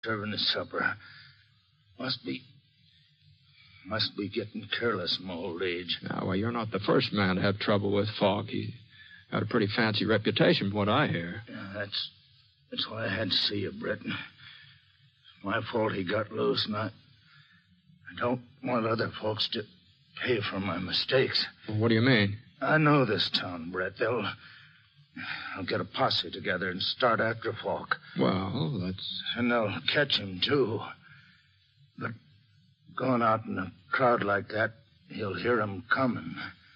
serving his supper. Must be getting careless in my old age. Now, well, you're not the first man to have trouble with Falk. He had a pretty fancy reputation from what I hear. Yeah, that's why I had to see you, Brett. It's my fault he got loose, and I don't want other folks to pay for my mistakes. Well, what do you mean? I know this town, Brett. I'll get a posse together and start after Falk. Well, that's... And they'll catch him, too. But going out in a crowd like that, he'll hear him coming.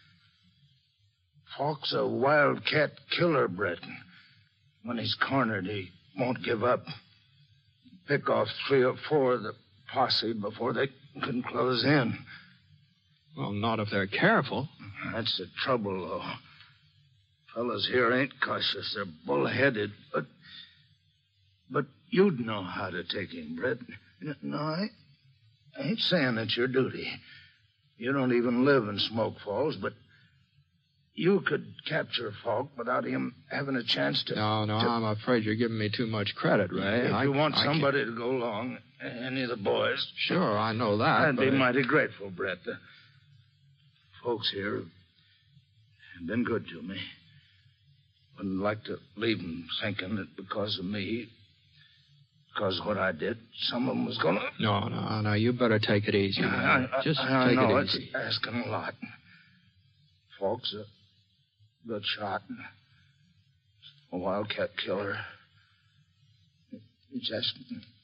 Falk's a wildcat killer, Brett. When he's cornered, he won't give up. Pick off 3 or 4 of the posse before they can close in. Well, not if they're careful. That's the trouble, though. Fellas here ain't cautious. They're bullheaded. But you'd know how to take him, Brett. No, I ain't saying it's your duty. You don't even live in Smoke Falls, but you could capture Falk without him having a chance to... No, I'm afraid you're giving me too much credit, Ray. If you want somebody to go along, any of the boys... Sure, I know that, I'd be mighty grateful, Brett. The folks here have been good to me. Wouldn't like to leave them thinking that because of me, because of what I did, some of them was going to... No, you better take it easy. Just I take know it easy. It's asking a lot. Falk's a good shot. A wildcat killer. It's asking...